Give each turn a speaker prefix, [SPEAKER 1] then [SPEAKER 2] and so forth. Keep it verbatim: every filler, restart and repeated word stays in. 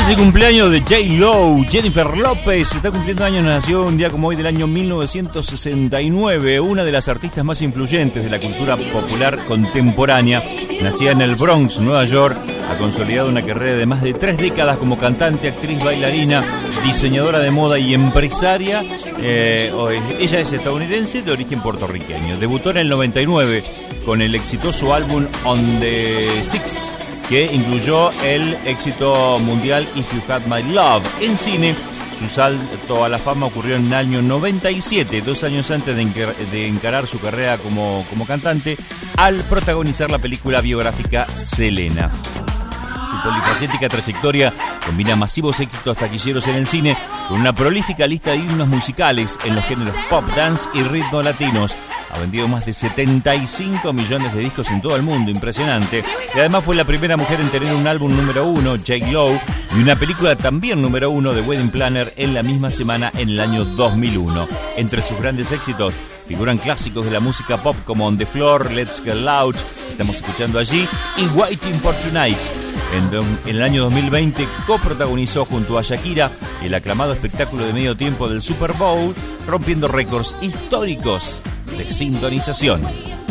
[SPEAKER 1] es el cumpleaños de J Lo. Jennifer López está cumpliendo años, nació un día como hoy del año mil novecientos sesenta y nueve, una de las artistas más influyentes de la cultura popular contemporánea. Nacida en el Bronx, Nueva York, ha consolidado una carrera de más de tres décadas como cantante, actriz, bailarina, diseñadora de moda y empresaria. Eh, ella es estadounidense de origen puertorriqueño. Debutó en el noventa y nueve con el exitoso álbum On the Six, que incluyó el éxito mundial If You Had My Love. En cine, su salto a la fama ocurrió en el año noventa y siete, dos años antes de, encar- de encarar su carrera como, como cantante, al protagonizar la película biográfica Selena. Su polifacética trayectoria combina masivos éxitos taquilleros en el cine con una prolífica lista de himnos musicales en los géneros pop, dance y ritmo latinos. Ha vendido más de setenta y cinco millones de discos en todo el mundo, impresionante. Y además fue la primera mujer en tener un álbum número uno, J Lo, y una película también número uno, The Wedding Planner, en la misma semana en el año dos mil uno. Entre sus grandes éxitos figuran clásicos de la música pop como On the Floor, Let's Get Loud, estamos escuchando allí, y Waiting for Tonight. En, en el año dos mil veinte coprotagonizó junto a Shakira el aclamado espectáculo de medio tiempo del Super Bowl, rompiendo récords históricos de sintonización.